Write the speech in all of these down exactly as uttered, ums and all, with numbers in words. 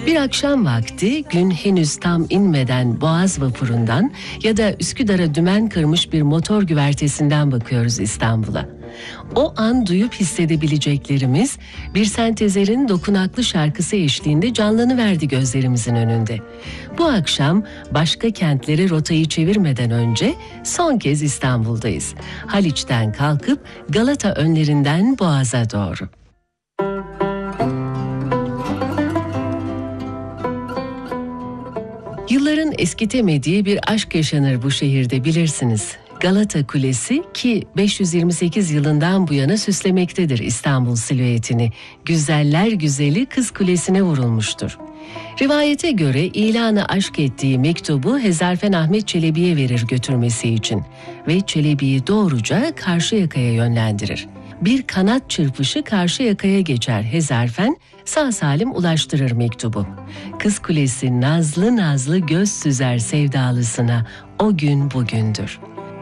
Bir akşam vakti gün henüz tam inmeden Boğaz vapurundan ya da Üsküdar'a dümen kırmış bir motor güvertesinden bakıyoruz İstanbul'a. O an duyup hissedebileceklerimiz bir sentezerin dokunaklı şarkısı eşliğinde canlanıverdi gözlerimizin önünde. Bu akşam başka kentlere rotayı çevirmeden önce son kez İstanbul'dayız. Haliç'ten kalkıp Galata önlerinden Boğaz'a doğru. Yılların eskitemediği bir aşk yaşanır bu şehirde, bilirsiniz. Galata Kulesi ki beş yüz yirmi sekiz yılından bu yana süslemektedir İstanbul silüetini. Güzeller güzeli Kız Kulesi'ne vurulmuştur. Rivayete göre ilanı aşk ettiği mektubu Hezarfen Ahmet Çelebi'ye verir götürmesi için ve Çelebi'yi doğruca Karşıyaka'ya yönlendirir. Bir kanat çırpışı Karşıyaka'ya geçer Hezarfen, sağ salim ulaştırır mektubu. Kız Kulesi nazlı nazlı göz süzer sevdalısına, o gün bugündür.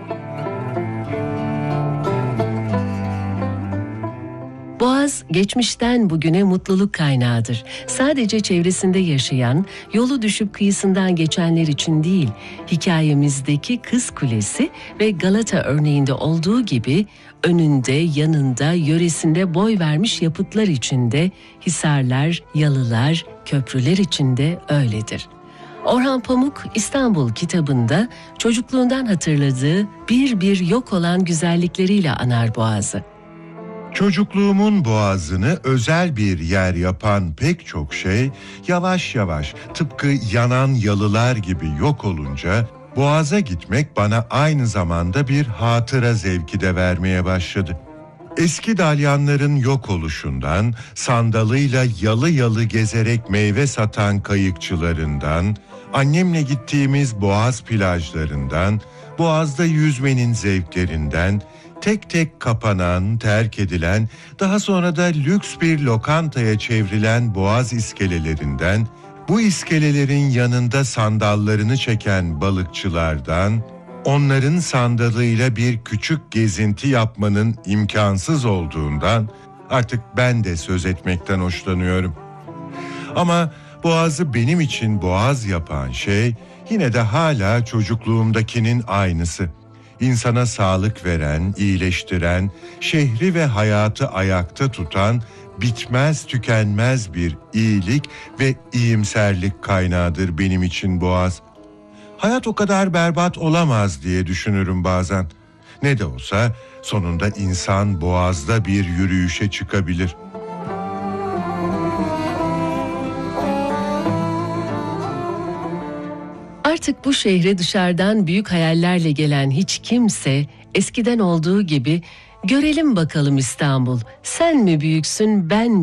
Boğaz, geçmişten bugüne mutluluk kaynağıdır. Sadece çevresinde yaşayan, yolu düşüp kıyısından geçenler için değil, hikayemizdeki Kız Kulesi ve Galata örneğinde olduğu gibi önünde, yanında, yöresinde boy vermiş yapıtlar içinde, hisarlar, yalılar, köprüler içinde öyledir. Orhan Pamuk İstanbul kitabında çocukluğundan hatırladığı bir bir yok olan güzellikleriyle anar Boğaz'ı. Çocukluğumun boğazını özel bir yer yapan pek çok şey yavaş yavaş tıpkı yanan yalılar gibi yok olunca Boğaz'a gitmek bana aynı zamanda bir hatıra zevki de vermeye başladı. Eski dalyanların yok oluşundan, sandalıyla yalı yalı gezerek meyve satan kayıkçılarından, annemle gittiğimiz Boğaz plajlarından, Boğaz'da yüzmenin zevklerinden, tek tek kapanan, terk edilen, daha sonra da lüks bir lokantaya çevrilen Boğaz iskelelerinden, bu iskelelerin yanında sandallarını çeken balıkçılardan, onların sandalıyla bir küçük gezinti yapmanın imkansız olduğundan artık ben de söz etmekten hoşlanıyorum. Ama Boğaz'ı benim için Boğaz yapan şey yine de hala çocukluğumdakinin aynısı. İnsana sağlık veren, iyileştiren, şehri ve hayatı ayakta tutan, bitmez tükenmez bir iyilik ve iyimserlik kaynağıdır benim için Boğaz. Hayat o kadar berbat olamaz diye düşünürüm bazen. Ne de olsa sonunda insan Boğaz'da bir yürüyüşe çıkabilir. Artık bu şehre dışarıdan büyük hayallerle gelen hiç kimse eskiden olduğu gibi "Görelim bakalım İstanbul, sen mi büyüksün, ben mi?"